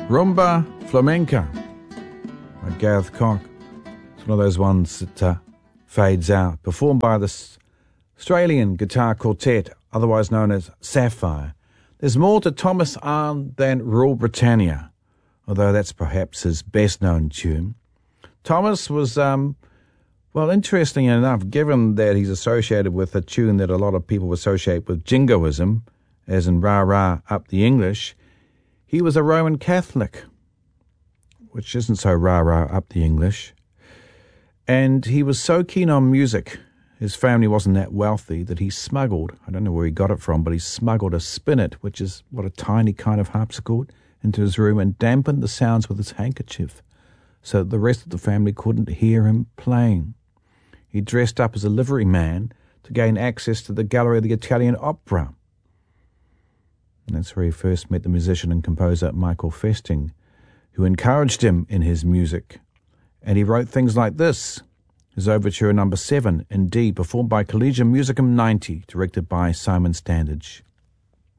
Rumba Flamenca by Gareth Cock. It's one of those ones that fades out. Performed by this Australian guitar quartet, otherwise known as Sapphire. There's more to Thomas Arne than Rule Britannia, although that's perhaps his best-known tune. Thomas was, interesting enough, given that he's associated with a tune that a lot of people associate with jingoism, as in Rah Rah Up the English, he was a Roman Catholic, which isn't so Rah Rah Up the English. And he was so keen on music, his family wasn't that wealthy, that he smuggled, I don't know where he got it from, but he smuggled a spinet, which is what a tiny kind of harpsichord, into his room and dampened the sounds with his handkerchief so that the rest of the family couldn't hear him playing. He dressed up as a livery man to gain access to the gallery of the Italian Opera. And that's where he first met the musician and composer Michael Festing, who encouraged him in his music. And he wrote things like this, his Overture No. 7 in D, performed by Collegium Musicum 90, directed by Simon Standage.